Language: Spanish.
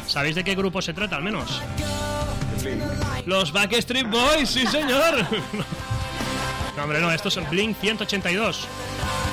¿Sabéis de qué grupo se trata al menos? Los Backstreet Boys, sí señor. No, hombre, no, estos son Blink 182.